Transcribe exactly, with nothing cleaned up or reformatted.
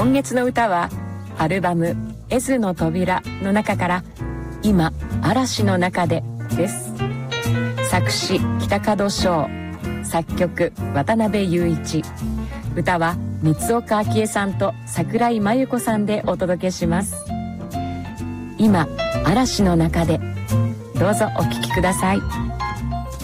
今月の歌はアルバム絵図の扉の中から今嵐の中でです。作詞北門翔、作曲渡辺雄一、歌は三岡明恵さんと桜井真由子さんでお届けします。今嵐の中で、どうぞお聴きください。